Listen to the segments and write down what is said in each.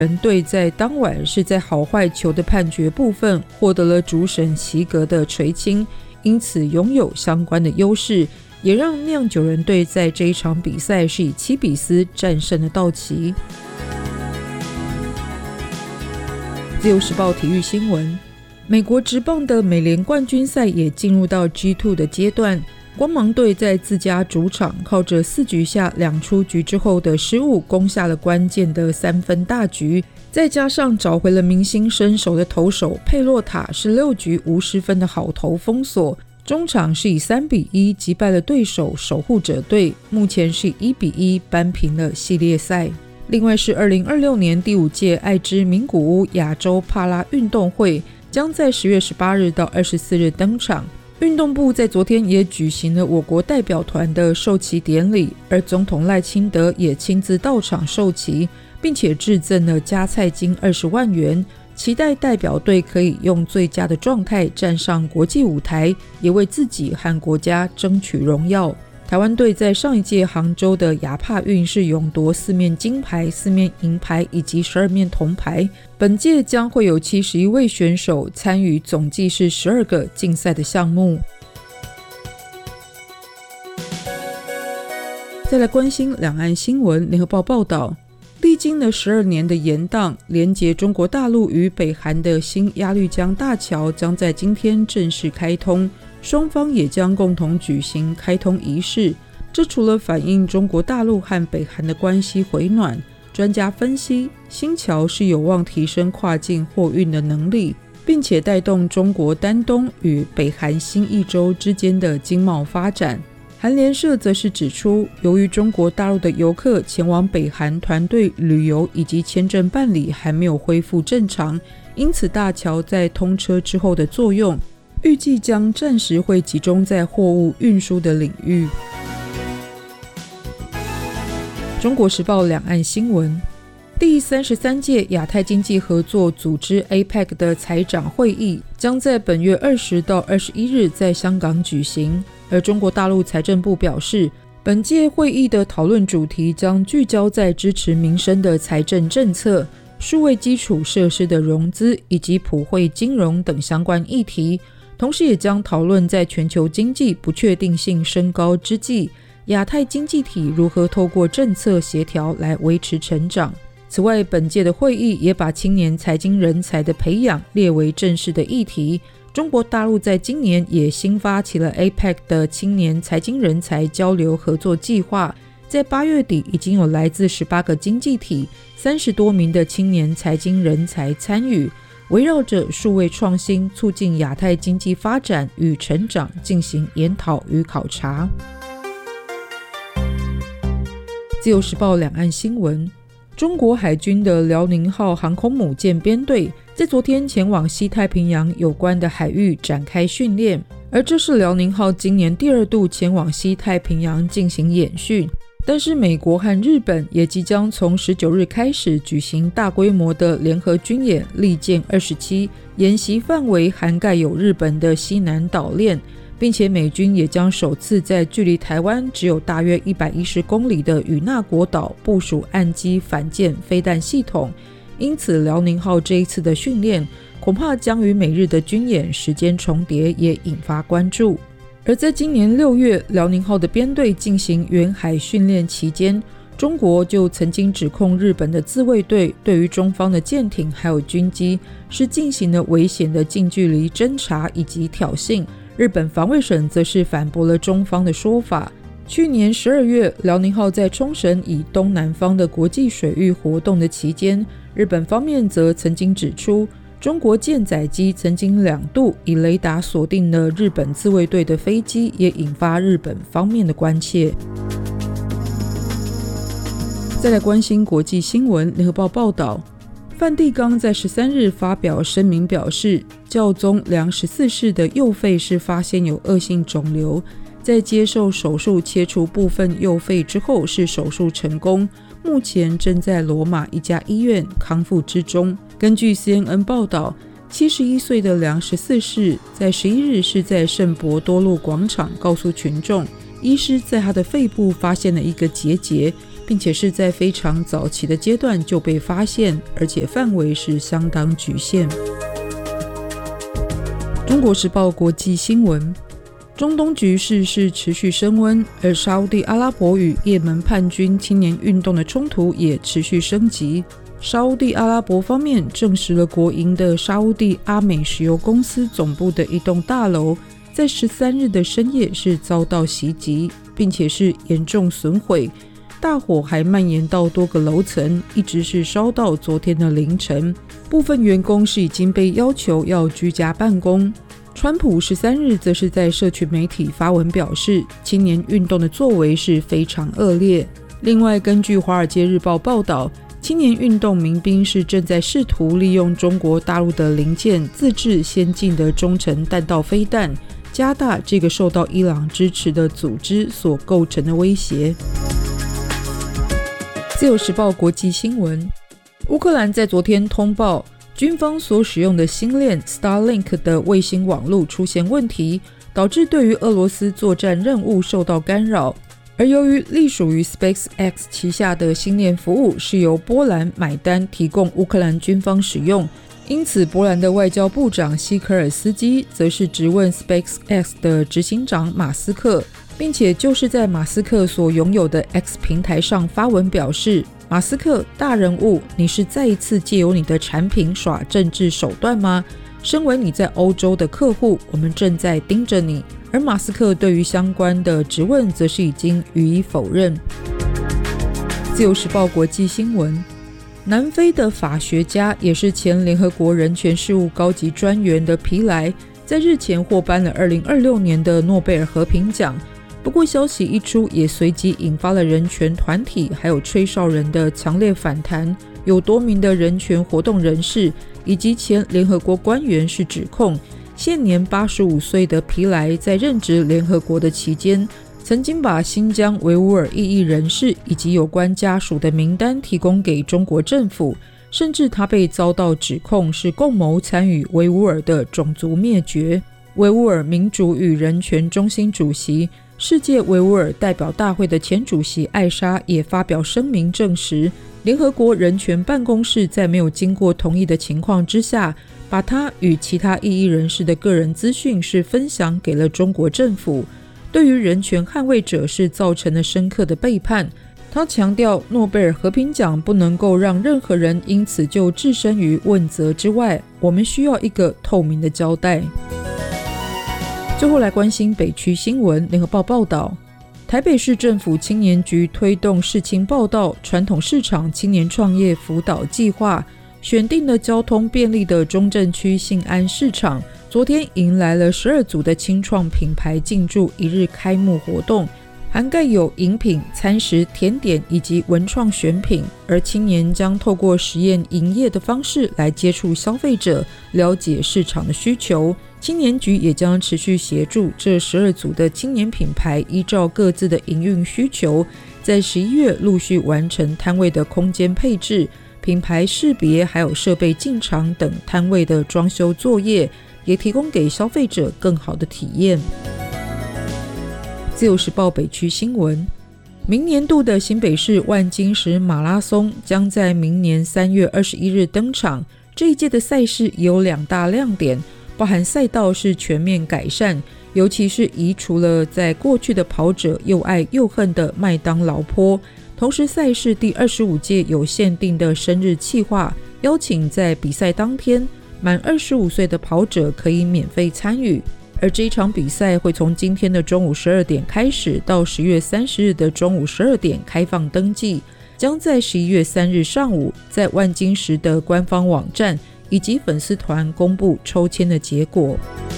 人队在当晚是在好坏球的判决部分获得了主审席格的垂青，因此拥有相关的优势，也让酿酒人队在这一场比赛是以7-4战胜了道奇。自由时报体育新闻，美国职棒的美联冠军赛也进入到 G2 的阶段，光芒队在自家主场靠着4局下2出局之后的失误攻下了关键的3分大局，再加上找回了明星身手的投手佩洛塔是6局无失分的好投封锁，中场是以3-1击败了对手守护者队，目前是1-1扳平了系列赛。另外是2026年第5届爱知名古屋亚洲帕拉运动会将在10月18日到24日登场，运动部在昨天也举行了我国代表团的授旗典礼，而总统赖清德也亲自到场授旗，并且致赠了加菜金20万元，期待代表队可以用最佳的状态站上国际舞台，也为自己和国家争取荣耀。台湾队在上一届杭州的亚帕运是勇夺4面金牌、4面银牌以及12面铜牌，本届将会有71位选手参与总计是12个竞赛的项目。再来关心两岸新闻，联合报报道，历经了12年的延宕，连接中国大陆与北韩的新鸭绿江大桥将在今天正式开通，双方也将共同举行开通仪式。这除了反映中国大陆和北韩的关系回暖，专家分析新桥是有望提升跨境货运的能力，并且带动中国丹东与北韩新义州之间的经贸发展。韩联社则是指出，由于中国大陆的游客前往北韩团队旅游以及签证办理还没有恢复正常，因此大桥在通车之后的作用预计将暂时会集中在货物运输的领域。中国时报两岸新闻，第33届亚太经济合作组织 APEC 的财长会议将在本月20到21日在香港举行，而中国大陆财政部表示，本届会议的讨论主题将聚焦在支持民生的财政政策、数位基础设施的融资以及普惠金融等相关议题，同时也将讨论在全球经济不确定性升高之际，亚太经济体如何透过政策协调来维持成长。此外，本届的会议也把青年财经人才的培养列为正式的议题。中国大陆在今年也新发起了 APEC 的青年财经人才交流合作计划，在8月底已经有来自18个经济体30多名的青年财经人才参与，围绕着数位创新促进亚太经济发展与成长进行研讨与考察。自由时报两岸新闻，中国海军的辽宁号航空母舰编队在昨天前往西太平洋有关的海域展开训练，而这是辽宁号今年第2度前往西太平洋进行演训。但是美国和日本也即将从19日开始举行大规模的联合军演利剑27，演习范围涵盖有日本的西南岛链，并且美军也将首次在距离台湾只有大约110公里的与那国岛部署岸基反舰飞弹系统，因此辽宁号这一次的训练恐怕将与美日的军演时间重叠，也引发关注。而在今年6月，辽宁号的编队进行远海训练期间，中国就曾经指控日本的自卫队对于中方的舰艇还有军机是进行了危险的近距离侦察以及挑衅，日本防卫省则是反驳了中方的说法。去年12月，辽宁号在冲绳以东南方的国际水域活动的期间，日本方面则曾经指出，中国舰载机曾经2度以雷达锁定了日本自卫队的飞机，也引发日本方面的关切。再来关心国际新闻，联合报报道，梵蒂冈在13日发表声明表示，教宗良14世的右肺是发现有恶性肿瘤，在接受手术切除部分右肺之后是手术成功，目前正在罗马一家医院康复之中。根据 CNN 报道，71岁的良14世在11日是在圣伯多禄广场告诉群众，医师在他的肺部发现了一个结节， 并且是在非常早期的阶段就被发现，而且范围是相当局限。中国时报国际新闻，中东局势是持续升温，而沙烏地阿拉伯与也门叛军青年运动的冲突也持续升级。沙烏地阿拉伯方面证实了国营的沙烏地阿美石油公司总部的一栋大楼在13日的深夜是遭到袭击，并且是严重损毁，大火还蔓延到多个楼层，一直是烧到昨天的凌晨。部分员工是已经被要求要居家办公。川普13日则是在社群媒体发文表示，青年运动的作为是非常恶劣。另外，根据《华尔街日报》报道，青年运动民兵是正在试图利用中国大陆的零件自制先进的中程弹道飞弹，加大这个受到伊朗支持的组织所构成的威胁。自由时报国际新闻，乌克兰在昨天通报，军方所使用的星链 Starlink 的卫星网络出现问题，导致对于俄罗斯作战任务受到干扰。而由于隶属于 SpaceX 旗下的星链服务是由波兰买单提供乌克兰军方使用，因此波兰的外交部长希科尔斯基则是质问 SpaceX 的执行长马斯克，并且就是在马斯克所拥有的 X 平台上发文表示，马斯克大人物，你是再一次借由你的产品耍政治手段吗？身为你在欧洲的客户，我们正在盯着你。而马斯克对于相关的质问则是已经予以否认。自由时报国际新闻，南非的法学家也是前联合国人权事务高级专员的皮莱，在日前获颁了2026年的诺贝尔和平奖。不过消息一出，也随即引发了人权团体还有吹哨人的强烈反弹。有多名的人权活动人士以及前联合国官员是指控，现年85岁的皮莱在任职联合国的期间，曾经把新疆维吾尔异议人士以及有关家属的名单提供给中国政府，甚至他被遭到指控是共谋参与维吾尔的种族灭绝。维吾尔民主与人权中心主席、世界维吾尔代表大会的前主席艾莎也发表声明证实，联合国人权办公室在没有经过同意的情况之下，把他与其他异议人士的个人资讯是分享给了中国政府，对于人权捍卫者是造成了深刻的背叛。他强调，诺贝尔和平奖不能够让任何人因此就置身于问责之外，我们需要一个透明的交代。最后来关心北区新闻，联合报报道，台北市政府青年局推动世青报道传统市场青年创业辅导计划，选定了交通便利的中正区信安市场，昨天迎来了12组的青创品牌进驻一日开幕活动，涵盖有饮品、餐食、甜点以及文创选品，而青年将透过实验营业的方式来接触消费者，了解市场的需求。青年局也将持续协助这12组的青年品牌，依照各自的营运需求，在11月陆续完成摊位的空间配置、品牌识别还有设备进场等摊位的装修作业，也提供给消费者更好的体验。自由时报北区新闻，明年度的新北市万金石马拉松将在明年3月21日登场。这一届的赛事也有2大亮点，包含赛道是全面改善，尤其是移除了在过去的跑者又爱又恨的麦当劳坡。同时赛事第25届有限定的生日企划，邀请在比赛当天满25岁的跑者可以免费参与。而这一场比赛会从今天的中午12点开始，到10月30日的中午12点开放登记，将在11月3日上午在万金石的官方网站以及粉丝团公布抽签的结果。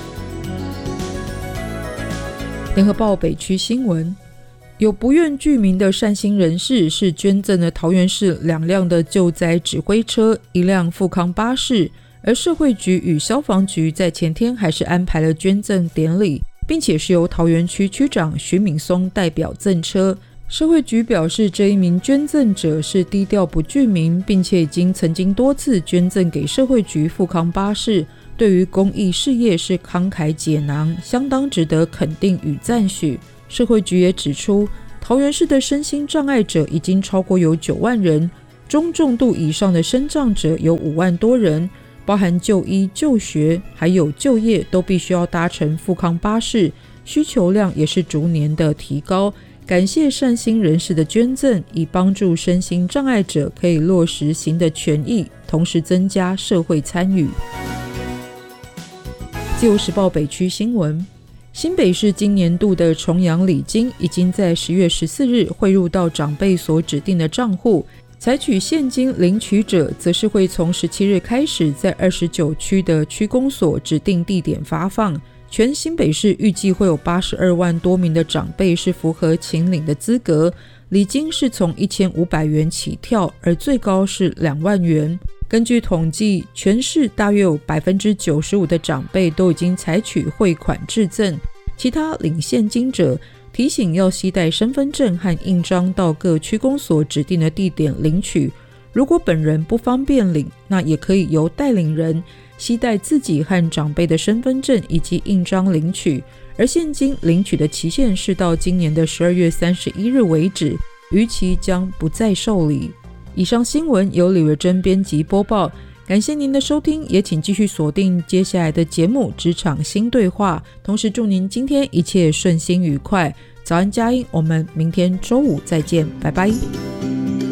联合报北区新闻，有不愿具名的善心人士是捐赠了桃园市2辆的救灾指挥车、1辆富康巴士，而社会局与消防局在前天还是安排了捐赠典礼，并且是由桃园区区长徐敏松代表赠车。社会局表示，这一名捐赠者是低调不具名，并且已经曾经多次捐赠给社会局富康巴士，对于公益事业是慷慨解囊，相当值得肯定与赞许。社会局也指出， 桃园市的身心障碍者已经超过有9万人，中重度以上的身障者有5万多人，包含就医、就学还有就业都必须要搭乘富康巴士，需求量也是逐年的提高。感谢善心人士的捐赠，以帮助身心障碍者可以落实新的权益，同时增加社会参与。自由时报北区新闻，新北市今年度的重阳礼金已经在10月14日汇入到长辈所指定的账户，采取现金领取者则是会从17日开始在29区的区公所指定地点发放。全新北市预计会有82万多名的长辈是符合请领的资格，礼金是从1500元起跳，而最高是2万元。根据统计，全市大约有 95% 的长辈都已经采取汇款致赠，其他领现金者提醒要携带身份证和印章到各区公所指定的地点领取。如果本人不方便领，那也可以由带领人携带自己和长辈的身份证以及印章领取，而现金领取的期限是到今年的12月31日为止，逾期将不再受理。以上新闻由李维珍编辑播报，感谢您的收听，也请继续锁定接下来的节目职场新对话，同时祝您今天一切顺心愉快。早安佳音，我们明天周五再见，拜拜。